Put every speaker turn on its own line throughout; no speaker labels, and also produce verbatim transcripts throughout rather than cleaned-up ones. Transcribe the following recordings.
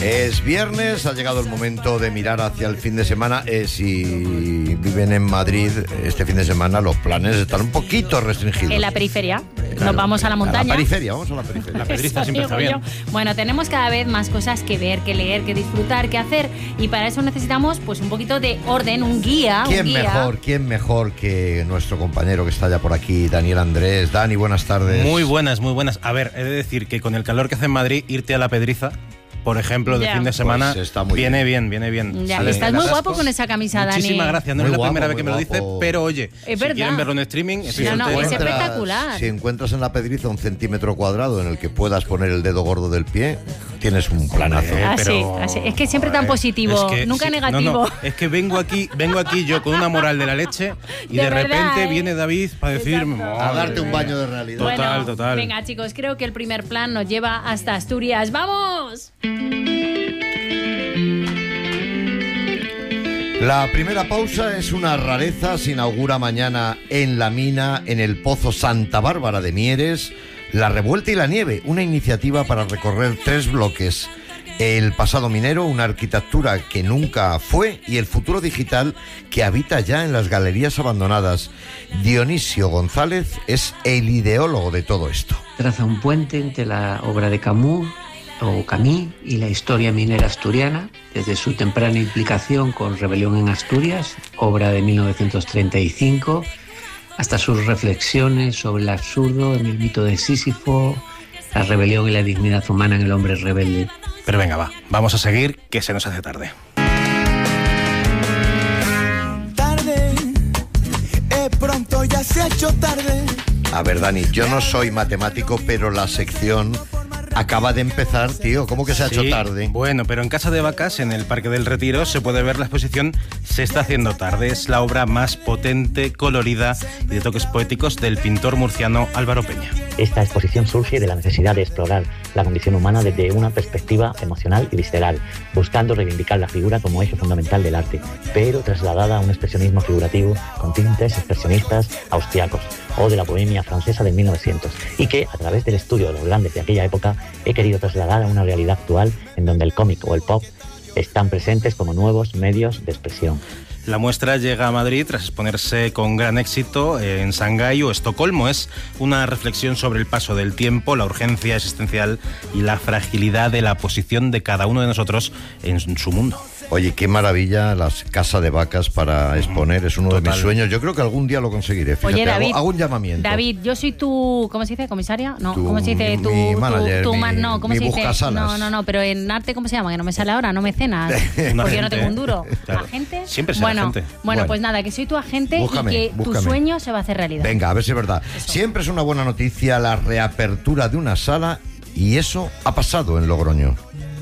Es viernes, ha llegado el momento de mirar hacia el fin de semana. Eh, si viven en Madrid este fin de semana, los planes están un poquito restringidos.
En la periferia.
Claro,
Nos vamos a la montaña.
A la periferia, vamos a la periferia.
La pedriza siempre está bien.
Bueno, tenemos cada vez más cosas que ver, que leer, que disfrutar, que hacer. Y para eso necesitamos pues un poquito de orden, un guía.
¿Quién
un guía.
mejor, quién mejor que nuestro compañero que está ya por aquí, Daniel Andrés? Dani, buenas tardes.
Muy buenas, muy buenas. A ver, he de decir que con el calor que hace en Madrid, irte a la pedriza, por ejemplo, de
Ya.
fin de semana,
Pues está muy
viene bien, viene bien.
Ya,
Sale
estás
de
muy
atascos.
guapo con esa camisa, Dani.
Muchísimas gracias, no
Muy
es la
guapo,
primera vez
muy
que me lo dice,
guapo.
pero oye,
Es
si
verdad.
quieren verlo en streaming, estoy
No, no,
soltero.
es espectacular.
Si encuentras en la pedriza un centímetro cuadrado en el que puedas poner el dedo gordo del pie, tienes un planazo.
Eh,
Así,
pero-
así. Es que siempre tan
Joder,
positivo,
es que-
nunca
sí,
negativo.
No, no, es que vengo aquí, vengo aquí yo con una moral de la leche y
De
de,
verdad,
repente
¿eh?
viene David para decirme...
Exacto.
A darte un baño de realidad.
Total,
Bueno,
total.
Venga, chicos, creo que el primer plan nos lleva hasta Asturias. ¡Vamos!
La primera pausa es una rareza. Se inaugura mañana en La Mina, en el Pozo Santa Bárbara de Mieres, La Revuelta y la Nieve, una iniciativa para recorrer tres bloques: el pasado minero, una arquitectura que nunca fue, y el futuro digital que habita ya en las galerías abandonadas. Dionisio González es el ideólogo de todo esto.
Traza un puente entre la obra de Camus o Camille y la historia minera asturiana, desde su temprana implicación con Rebelión en Asturias, obra de mil novecientos treinta y cinco, hasta sus reflexiones sobre el absurdo en el mito de Sísifo, la rebelión y la dignidad humana en el hombre rebelde.
Pero venga, va, vamos a seguir, que se nos hace tarde.
Tarde, eh, pronto ya se ha hecho tarde.
A ver, Dani, yo no soy matemático, pero la sección acaba de empezar, tío. ¿Cómo que se ha hecho
Sí,
tarde?
Bueno, pero en Casa de Vacas, en el Parque del Retiro, se puede ver la exposición Se está haciendo tarde. Es la obra más potente, colorida y de toques poéticos del pintor murciano Álvaro Peña.
Esta exposición surge de la necesidad de explorar la condición humana desde una perspectiva emocional y visceral, buscando reivindicar la figura como eje fundamental del arte, pero trasladada a un expresionismo figurativo con tintes expresionistas austriacos o de la bohemia francesa de mil novecientos, y que, a través del estudio de los grandes de aquella época, he querido trasladar a una realidad actual en donde el cómic o el pop están presentes como nuevos medios de expresión.
La muestra llega a Madrid tras exponerse con gran éxito en Shanghái o Estocolmo. Es una reflexión sobre el paso del tiempo, la urgencia existencial y la fragilidad de la posición de cada uno de nosotros en su mundo.
Oye, qué maravilla las Casa de Vacas para exponer. Es uno de
Total.
mis sueños. Yo creo que algún día lo conseguiré. Fíjate,
Oye, David,
hago, hago un llamamiento.
David, yo soy tu, ¿cómo se dice? ¿Comisaria? No,
Tu-
¿cómo se dice? Tu,
mi
tu-
manager,
tu
mi-
man- no, ¿cómo
mi
se dice?
buscasalas.
No, no, no, pero en arte, ¿cómo se llama? Que no me sale ahora, no me cenas,
Un
porque yo no
agente.
tengo un duro.
Claro.
¿Agente?
Siempre será
bueno,
agente.
Bueno,
Bueno.
pues nada, que soy tu agente
Búscame,
y que tu
búscame.
sueño se va a hacer realidad.
Venga, a ver si es verdad. Siempre es una buena noticia la reapertura de una sala, y eso ha pasado en Logroño.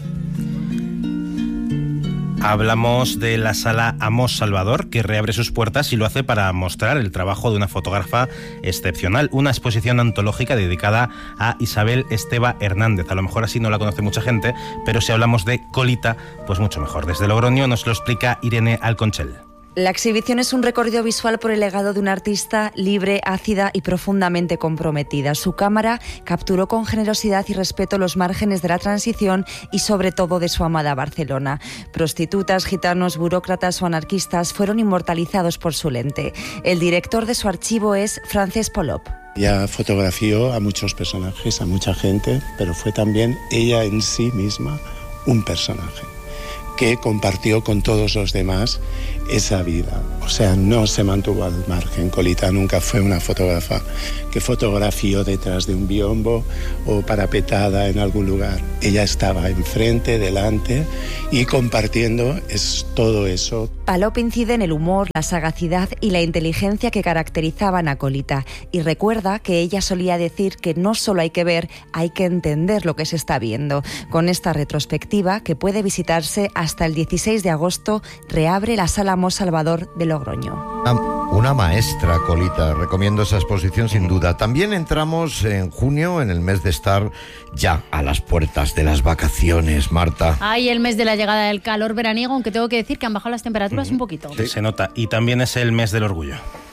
Hablamos de la sala Amos Salvador, que reabre sus puertas y lo hace para mostrar el trabajo de una fotógrafa excepcional. Una exposición antológica dedicada a Isabel Esteba Hernández. A lo mejor así no la conoce mucha gente, pero si hablamos de Colita, pues mucho mejor. Desde Logroño nos lo explica Irene Alconchel.
La exhibición es un recorrido visual por el legado de una artista libre, ácida y profundamente comprometida. Su cámara capturó con generosidad y respeto los márgenes de la transición y sobre todo de su amada Barcelona. Prostitutas, gitanos, burócratas o anarquistas fueron inmortalizados por su lente. El director de su archivo es Francesc Polop.
Ella fotografió a muchos personajes, a mucha gente, pero fue también ella en sí misma un personaje que compartió con todos los demás esa vida. O sea, no se mantuvo al margen. Colita nunca fue una fotógrafa que fotografió detrás de un biombo o parapetada en algún lugar. Ella estaba enfrente, delante y compartiendo es todo eso.
Polop incide en el humor, la sagacidad y la inteligencia que caracterizaban a Colita, y recuerda que ella solía decir que no solo hay que ver, hay que entender lo que se está viendo. Con esta retrospectiva, que puede visitarse hasta el dieciséis de agosto, reabre la Sala Amos Salvador de Logroño.
Una, una maestra, Colita. Recomiendo esa exposición sin duda. También entramos en junio, en el mes de estar ya a las puertas de las vacaciones, Marta.
Ay, el mes de la llegada del calor veraniego, aunque tengo que decir que han bajado las temperaturas un poquito.
Se nota. Y también es el mes del orgullo.